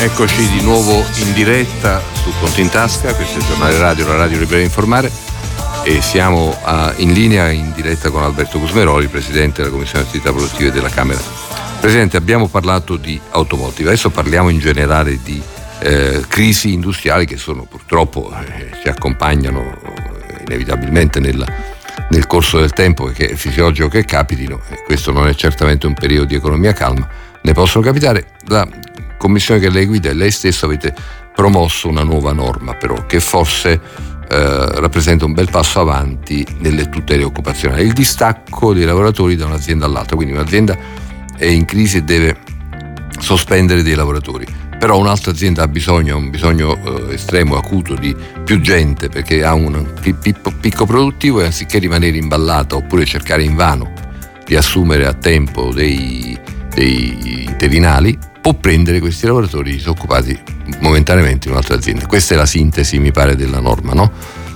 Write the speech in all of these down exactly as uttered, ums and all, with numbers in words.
Eccoci di nuovo in diretta su Conto in Tasca, questo è il giornale radio, la radio libera di informare, e siamo a, in linea in diretta con Alberto Cusmeroli, presidente della Commissione Attività Produttive della Camera. Presidente, abbiamo parlato di automotive, adesso parliamo in generale di eh, crisi industriali che sono purtroppo eh, ci accompagnano eh, inevitabilmente nella, nel corso del tempo, perché è fisiologico che capitino, e questo non è certamente un periodo di economia calma, ne possono capitare. La commissione che lei guida e lei stesso avete promosso una nuova norma, però, che forse eh, rappresenta un bel passo avanti nelle tutele occupazionali: il distacco dei lavoratori da un'azienda all'altra. Quindi un'azienda è in crisi e deve sospendere dei lavoratori, però un'altra azienda ha bisogno, un bisogno eh, estremo, acuto, di più gente, perché ha un picco, picco produttivo, e anziché rimanere imballata oppure cercare invano di assumere a tempo dei, dei interinali, può prendere questi lavoratori disoccupati momentaneamente in un'altra azienda. Questa è la sintesi, mi pare, della norma, no?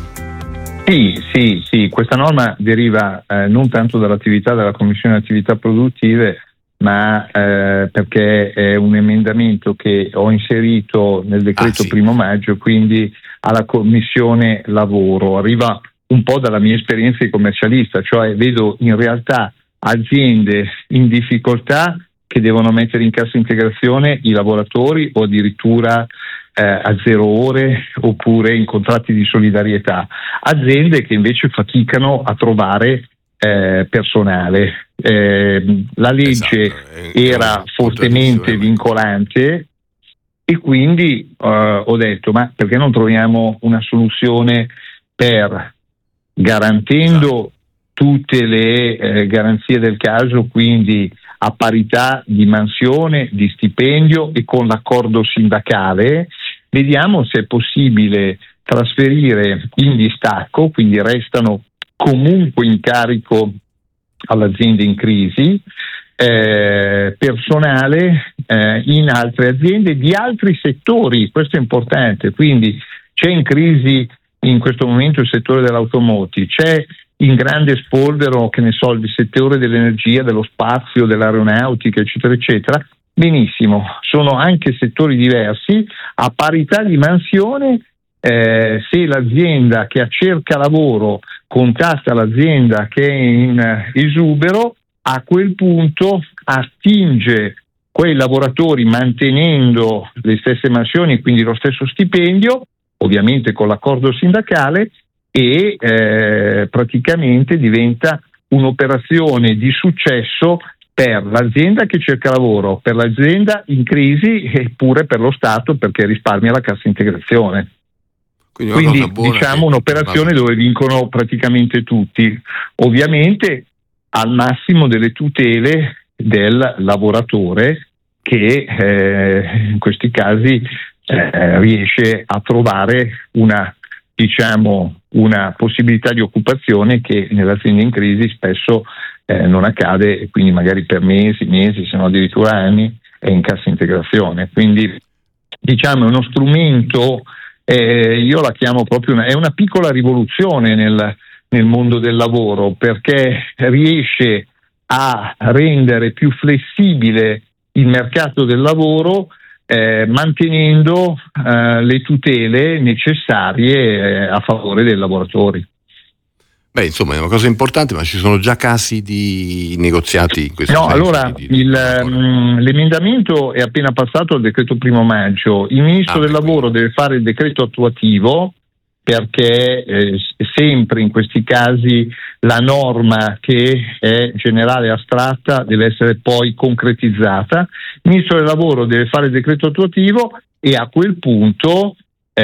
Sì, sì, sì. Questa norma deriva eh, non tanto dall'attività della Commissione Attività Produttive, ma eh, perché è un emendamento che ho inserito nel decreto ah, sì. primo maggio, quindi alla Commissione Lavoro. Arriva un po' dalla mia esperienza di commercialista, cioè vedo in realtà aziende in difficoltà che devono mettere in cassa integrazione i lavoratori, o addirittura eh, a zero ore, oppure in contratti di solidarietà. Aziende che invece faticano a trovare eh, personale. Eh, la legge esatto. era fortemente vincolante, e quindi eh, ho detto: ma perché non troviamo una soluzione per, garantendo esatto. tutte le eh, garanzie del caso, quindi a parità di mansione, di stipendio e con l'accordo sindacale, vediamo se è possibile trasferire in distacco, quindi restano comunque in carico all'azienda in crisi, eh, personale eh, in altre aziende di altri settori. Questo è importante. Quindi c'è in crisi in questo momento il settore dell'automotive, c'è in grande spolvero, che ne so, il settore dell'energia, dello spazio, dell'aeronautica, eccetera, eccetera. Benissimo, sono anche settori diversi, a parità di mansione. Eh, se l'azienda che cerca lavoro contatta l'azienda che è in esubero, a quel punto attinge quei lavoratori mantenendo le stesse mansioni e quindi lo stesso stipendio, ovviamente con l'accordo sindacale, e eh, praticamente diventa un'operazione di successo per l'azienda che cerca lavoro, per l'azienda in crisi, e pure per lo Stato, perché risparmia la cassa integrazione. Quindi, Quindi diciamo un'operazione dove vincono praticamente tutti, ovviamente al massimo delle tutele del lavoratore, che eh, in questi casi eh, riesce a trovare una diciamo una possibilità di occupazione che nell'azienda in crisi spesso eh, non accade, e quindi magari per mesi, mesi, se no addirittura anni è in cassa integrazione. Quindi diciamo è uno strumento, eh, io la chiamo proprio una, è una piccola rivoluzione nel, nel mondo del lavoro, perché riesce a rendere più flessibile il mercato del lavoro, Eh, mantenendo eh, le tutele necessarie eh, a favore dei lavoratori. Beh, insomma, è una cosa importante, ma ci sono già casi di negoziati in questo no, senso? Allora, di, di, il, mh, l'emendamento è appena passato al decreto primo maggio. Il Ministro ah, del Lavoro quindi. deve fare il decreto attuativo, perché eh, sempre in questi casi la norma, che è generale e astratta, deve essere poi concretizzata. Il Ministro del Lavoro deve fare il decreto attuativo, e a quel punto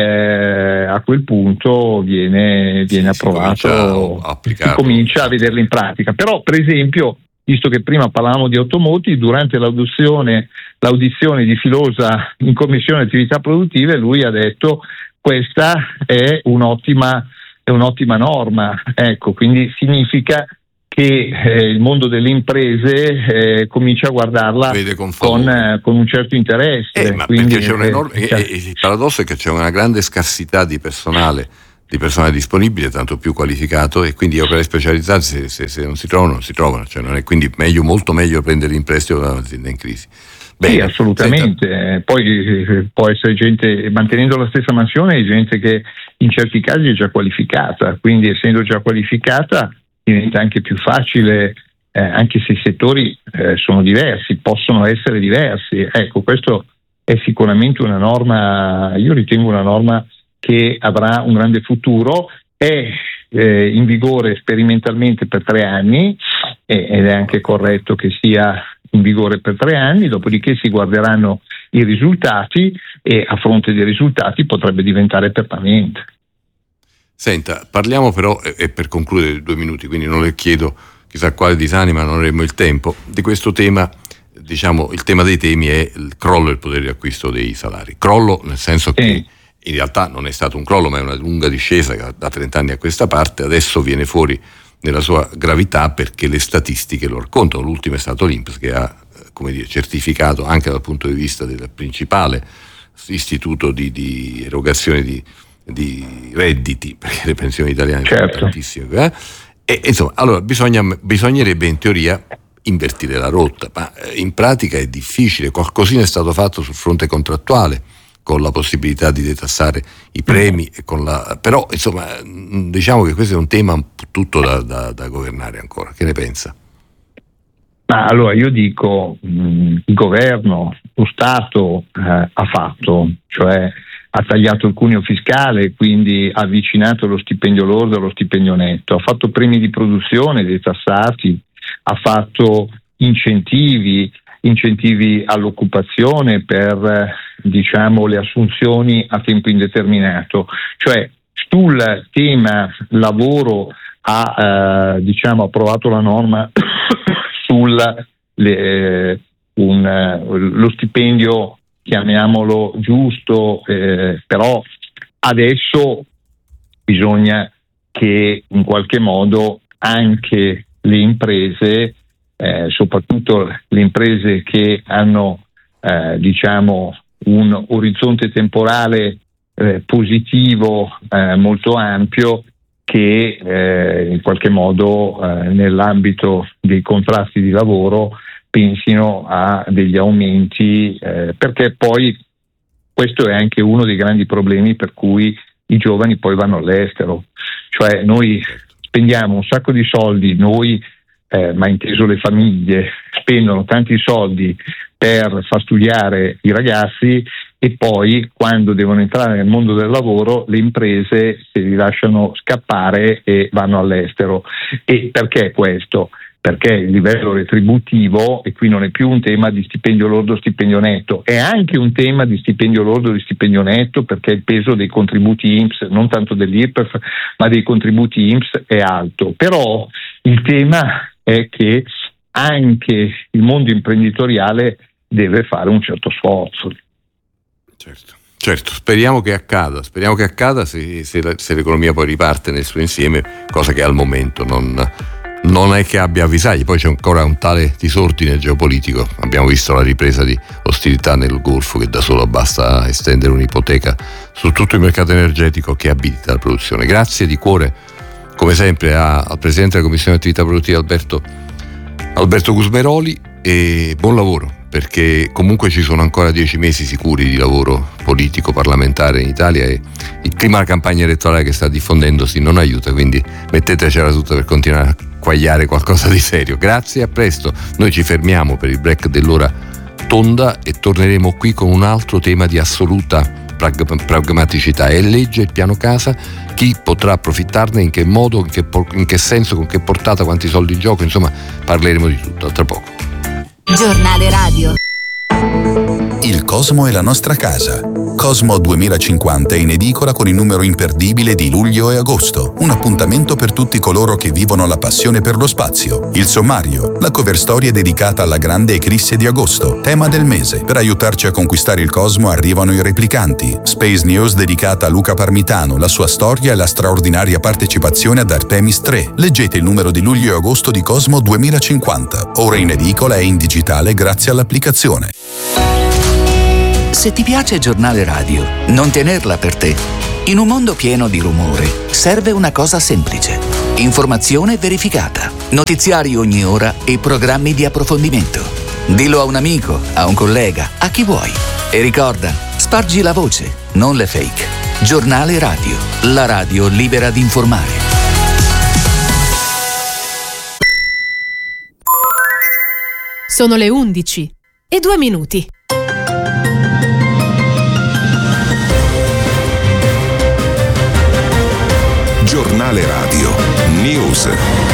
eh, a quel punto viene, viene sì, approvato, si comincia, si comincia a vederlo in pratica. Però, per esempio, visto che prima parlavamo di automotive, durante l'audizione, l'audizione di Filosa in Commissione Attività Produttive, lui ha detto: questa è un'ottima, è un'ottima norma. Ecco, quindi significa che eh, il mondo delle imprese eh, comincia a guardarla con, con, eh, con un certo interesse. Eh, ma quindi, perché c'è un enorme, eh, eh, il paradosso è che c'è una grande scarsità di personale, di personale disponibile, tanto più qualificato, e quindi opere specializzate, se, se, se non si trovano, non si trovano. Cioè non è, quindi meglio, molto meglio prendere in prestito da un'azienda in crisi. Bene, sì, assolutamente. Senta. Poi può essere gente, mantenendo la stessa mansione, gente che in certi casi è già qualificata, quindi essendo già qualificata diventa anche più facile, eh, anche se i settori eh, sono diversi, possono essere diversi. Ecco, questo è sicuramente una norma, io ritengo una norma che avrà un grande futuro, è eh, in vigore sperimentalmente per tre anni eh, ed è anche corretto che sia in vigore per tre anni, dopodiché si guarderanno i risultati e a fronte dei risultati potrebbe diventare permanente. Senta, parliamo però, e per concludere due minuti, quindi non le chiedo chissà quale disanima, non avremo il tempo, di questo tema. Diciamo, il tema dei temi è il crollo del potere di acquisto dei salari. Crollo nel senso che eh. in realtà non è stato un crollo, ma è una lunga discesa che da trent'anni a questa parte adesso viene fuori nella sua gravità perché le statistiche lo raccontano. L'ultimo è stato l'I N P S che ha, come dire, certificato anche dal punto di vista del principale istituto di, di erogazione di, di redditi, perché le pensioni italiane certo. sono tantissime. Eh? E insomma, allora bisogna, bisognerebbe in teoria invertire la rotta, ma in pratica è difficile. Qualcosina è stato fatto sul fronte contrattuale, con la possibilità di detassare i premi, e con la, però insomma diciamo che questo è un tema tutto da, da, da governare ancora. Che ne pensa? Ma allora io dico, mh, il governo, lo Stato eh, ha fatto, cioè ha tagliato il cuneo fiscale, quindi ha avvicinato lo stipendio lordo allo stipendio netto, ha fatto premi di produzione detassati, ha fatto incentivi, incentivi all'occupazione per diciamo le assunzioni a tempo indeterminato, cioè sul tema lavoro ha eh, diciamo approvato la norma sul le, eh, un, eh, lo stipendio, chiamiamolo giusto, eh, però adesso bisogna che in qualche modo anche le imprese, eh, soprattutto le imprese che hanno eh, diciamo un orizzonte temporale eh, positivo eh, molto ampio, che eh, in qualche modo eh, nell'ambito dei contratti di lavoro pensino a degli aumenti, eh, perché poi questo è anche uno dei grandi problemi per cui i giovani poi vanno all'estero, cioè noi spendiamo un sacco di soldi, noi eh, ma inteso le famiglie spendono tanti soldi per far studiare i ragazzi e poi quando devono entrare nel mondo del lavoro le imprese se li lasciano scappare e vanno all'estero. E perché questo? Perché il livello retributivo, e qui non è più un tema di stipendio lordo stipendio netto, è anche un tema di stipendio lordo di stipendio netto, perché il peso dei contributi I N P S, non tanto dell'I R P E F ma dei contributi I N P S, è alto. Però il tema è che anche il mondo imprenditoriale deve fare un certo sforzo. Certo, certo, speriamo che accada, speriamo che accada se, se, la, se l'economia poi riparte nel suo insieme, cosa che al momento non, non è che abbia avvisagli. Poi c'è ancora un tale disordine geopolitico, abbiamo visto la ripresa di ostilità nel Golfo che da solo basta estendere un'ipoteca su tutto il mercato energetico che abilita la produzione. Grazie di cuore, come sempre, a, al Presidente della Commissione Attività Produttive Alberto, Alberto Gusmeroli, e buon lavoro, perché comunque ci sono ancora dieci mesi sicuri di lavoro politico parlamentare in Italia e il clima della campagna elettorale che sta diffondendosi non aiuta, quindi mettetecela tutta per continuare a quagliare qualcosa di serio. Grazie, a presto. Noi ci fermiamo per il break dell'ora tonda e torneremo qui con un altro tema di assoluta prag- pragmaticità. È legge il piano casa, chi potrà approfittarne, in che modo, in che, in che senso, con che portata, quanti soldi in gioco, insomma parleremo di tutto tra poco. Giornale radio. Il Cosmo è la nostra casa. Cosmo duemilacinquanta è in edicola con il numero imperdibile di luglio e agosto. Un appuntamento per tutti coloro che vivono la passione per lo spazio. Il sommario, la cover story dedicata alla grande eclisse di agosto, tema del mese. Per aiutarci a conquistare il Cosmo arrivano i replicanti. Space News dedicata a Luca Parmitano, la sua storia e la straordinaria partecipazione ad Artemis tre. Leggete il numero di luglio e agosto di Cosmo duemilacinquanta. Ora in edicola e in digitale grazie all'applicazione. Se ti piace Giornale Radio, non tenerla per te. In un mondo pieno di rumore, serve una cosa semplice. Informazione verificata, notiziari ogni ora e programmi di approfondimento. Dillo a un amico, a un collega, a chi vuoi. E ricorda, spargi la voce, non le fake. Giornale Radio, la radio libera di informare. Sono le undici e due minuti. Giornale Radio News.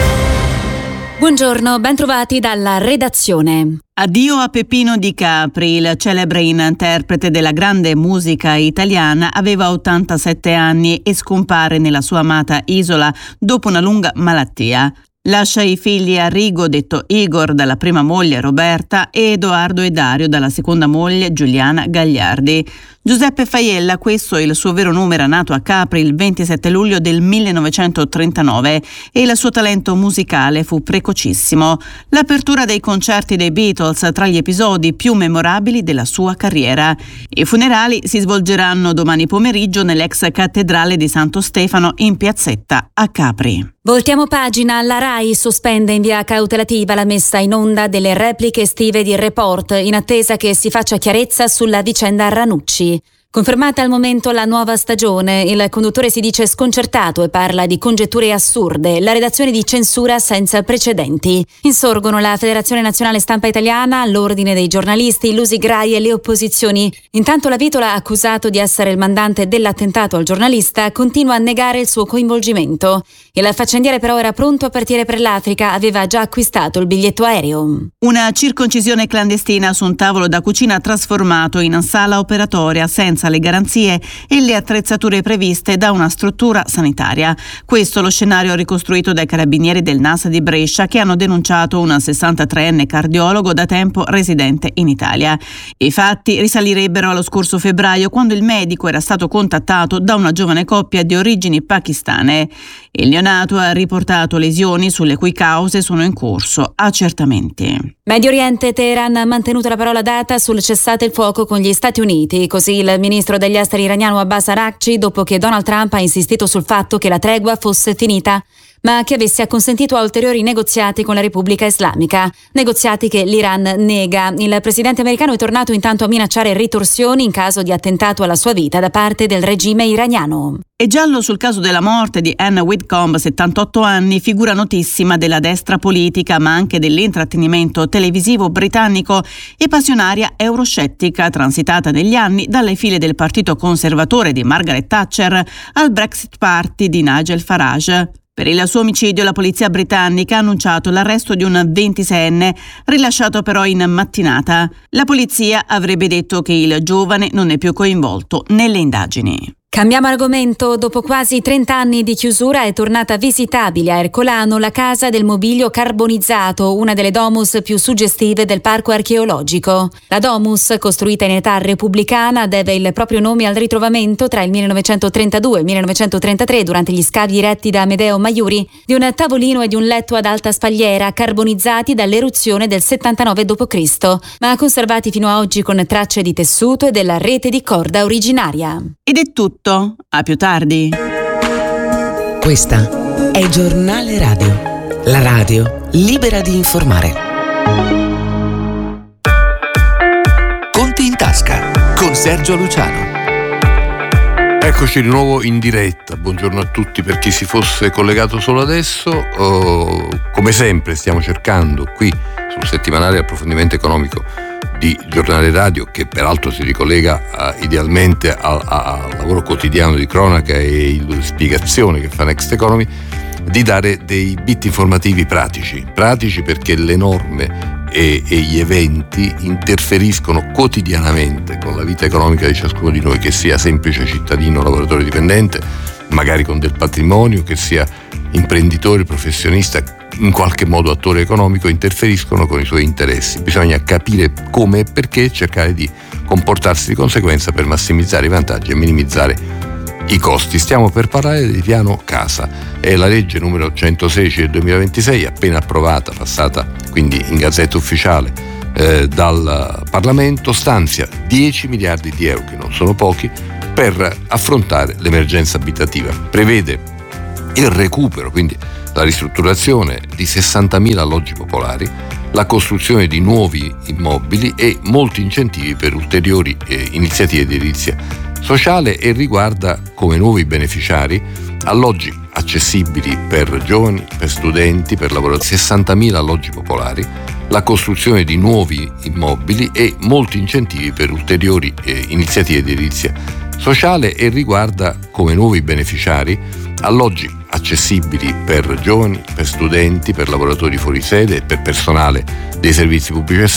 Buongiorno, ben trovati dalla redazione. Addio a Peppino Di Capri, il celebre interprete della grande musica italiana, aveva ottantasette anni e scompare nella sua amata isola dopo una lunga malattia. Lascia i figli Arrigo, detto Igor, dalla prima moglie Roberta, e Edoardo e Dario dalla seconda moglie Giuliana Gagliardi. Giuseppe Faiella, questo è il suo vero nome, era nato a Capri il ventisette luglio del millenovecentotrentanove e il suo talento musicale fu precocissimo. L'apertura dei concerti dei Beatles tra gli episodi più memorabili della sua carriera. I funerali si svolgeranno domani pomeriggio nell'ex cattedrale di Santo Stefano in Piazzetta a Capri. Voltiamo pagina. La RAI sospende in via cautelativa la messa in onda delle repliche estive di Report in attesa che si faccia chiarezza sulla vicenda Ranucci. Confermata al momento la nuova stagione, il conduttore si dice sconcertato e parla di congetture assurde, la redazione di censura senza precedenti. Insorgono la Federazione Nazionale Stampa Italiana, l'Ordine dei Giornalisti, l'Usi Grai e le opposizioni. Intanto la Vitola, accusato di essere il mandante dell'attentato al giornalista, continua a negare il suo coinvolgimento. Il faccendiere però era pronto a partire per l'Africa, aveva già acquistato il biglietto aereo. Una circoncisione clandestina su un tavolo da cucina trasformato in sala operatoria senza le garanzie e le attrezzature previste da una struttura sanitaria. Questo è lo scenario ricostruito dai carabinieri del N A S di Brescia, che hanno denunciato un sessantatreenne cardiologo da tempo residente in Italia. I fatti risalirebbero allo scorso febbraio, quando il medico era stato contattato da una giovane coppia di origini pakistane. Il neonato ha riportato lesioni sulle cui cause sono in corso accertamenti. Medio Oriente, Teheran ha mantenuto la parola data sul cessate il fuoco con gli Stati Uniti, così il ministro degli esteri iraniano Abbas Araghchi, dopo che Donald Trump ha insistito sul fatto che la tregua fosse finita, ma che avesse acconsentito a ulteriori negoziati con la Repubblica Islamica, negoziati che l'Iran nega. Il presidente americano è tornato intanto a minacciare ritorsioni in caso di attentato alla sua vita da parte del regime iraniano. E giallo sul caso della morte di Anne Whitcomb, settantotto anni, figura notissima della destra politica ma anche dell'intrattenimento televisivo britannico e passionaria euroscettica, transitata negli anni dalle file del partito conservatore di Margaret Thatcher al Brexit Party di Nigel Farage. Per il suo omicidio la polizia britannica ha annunciato l'arresto di un ventiseienne, rilasciato però in mattinata. La polizia avrebbe detto che il giovane non è più coinvolto nelle indagini. Cambiamo argomento. Dopo quasi trenta anni di chiusura è tornata visitabile a Ercolano la Casa del Mobilio Carbonizzato, una delle domus più suggestive del parco archeologico. La domus, costruita in età repubblicana, deve il proprio nome al ritrovamento tra il millenovecentotrentadue e il millenovecentotrentatré, durante gli scavi diretti da Amedeo Maiuri, di un tavolino e di un letto ad alta spalliera carbonizzati dall'eruzione del settantanove dopo Cristo, ma conservati fino a oggi con tracce di tessuto e della rete di corda originaria. Ed è tutto. A più tardi. Questa è Giornale Radio, la radio libera di informare. Conti in tasca con Sergio Luciano. Eccoci di nuovo in diretta, buongiorno a tutti. Per chi si fosse collegato solo adesso, oh, come sempre stiamo cercando qui sul settimanale Approfondimento Economico di Giornale Radio, che peraltro si ricollega uh, idealmente al, al lavoro quotidiano di cronaca e di spiegazione che fa Next Economy, di dare dei bit informativi pratici, pratici perché le norme e, e gli eventi interferiscono quotidianamente con la vita economica di ciascuno di noi, che sia semplice cittadino, lavoratore dipendente, magari con del patrimonio, che sia imprenditore, professionista, in qualche modo attore economico, interferiscono con i suoi interessi. Bisogna capire come e perché, cercare di comportarsi di conseguenza per massimizzare i vantaggi e minimizzare i costi. Stiamo per parlare del piano casa. È la legge numero centosedici del duemilaventisei, appena approvata, passata quindi in Gazzetta Ufficiale eh, dal Parlamento, stanzia dieci miliardi di euro, che non sono pochi, per affrontare l'emergenza abitativa. Prevede il recupero, quindi la ristrutturazione di sessantamila alloggi popolari, la costruzione di nuovi immobili e molti incentivi per ulteriori eh, iniziative di edilizia sociale, e riguarda come nuovi beneficiari alloggi accessibili per giovani, per studenti, per lavoratori, sessantamila alloggi popolari, la costruzione di nuovi immobili e molti incentivi per ulteriori eh, iniziative di edilizia sociale, e riguarda come nuovi beneficiari alloggi accessibili per giovani, per studenti, per lavoratori fuori sede e per personale dei servizi pubblici